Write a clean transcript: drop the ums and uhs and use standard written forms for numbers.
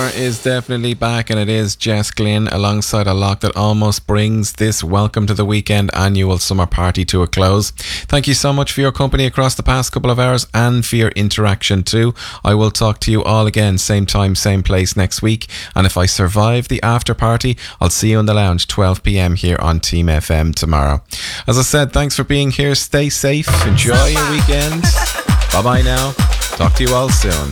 summer is definitely back, and it is Jess Glynn alongside a lock that almost brings this Welcome to the Weekend annual summer party to a close. Thank you so much for your company across the past couple of hours and for your interaction too. I will talk to you all again, same time, same place next week. And if I survive the after party, I'll see you in the lounge 12 p.m. here on Team FM tomorrow. As I said, thanks for being here. Stay safe. Enjoy your weekend. Bye-bye now. Talk to you all soon.